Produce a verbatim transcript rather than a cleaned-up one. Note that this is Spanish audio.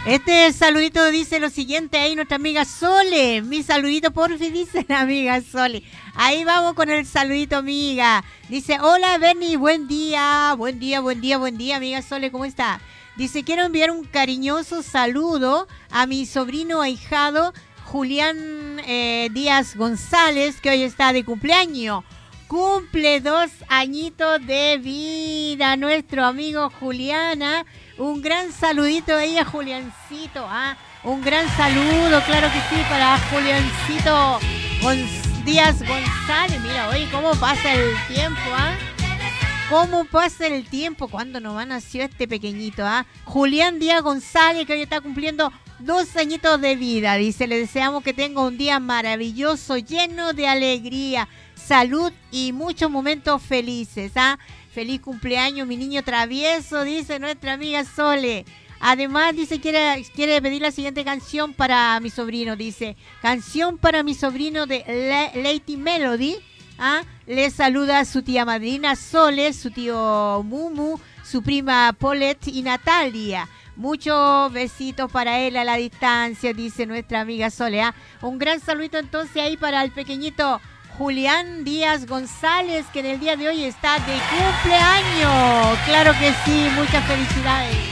Este saludito dice lo siguiente, ahí nuestra amiga Sole. Mi saludito, porfi, dice la amiga Sole. Ahí vamos con el saludito, amiga. Dice, hola, Bernie, buen día. Buen día, buen día, buen día, amiga Sole, ¿cómo está? Dice, quiero enviar un cariñoso saludo a mi sobrino ahijado, Julián eh, Díaz González, que hoy está de cumpleaños. Cumple dos añitos de vida nuestro amigo Juliana. Un gran saludito ahí a Juliancito, ¿ah? Un gran saludo, claro que sí, para Juliancito Gon- Díaz González. Mira, oye, cómo pasa el tiempo, ¿ah? ¿Cómo pasa el tiempo? ¿Cuándo nos va nació este pequeñito, ah? Julián Díaz González, que hoy está cumpliendo dos añitos de vida. Dice, le deseamos que tenga un día maravilloso, lleno de alegría, salud y muchos momentos felices, ¿ah? Feliz cumpleaños, mi niño travieso, dice nuestra amiga Sole. Además, dice, quiere, quiere pedir la siguiente canción para mi sobrino. Dice, canción para mi sobrino de Le- Lady Melody. ¿Ah? Le saluda a su tía madrina Sole, su tío Mumu, su prima Paulette y Natalia. Muchos besitos para él a la distancia, dice nuestra amiga Sole. ¿Ah? Un gran saludito entonces ahí para el pequeñito Julián Díaz González, que en el día de hoy está de cumpleaños. Claro que sí, muchas felicidades.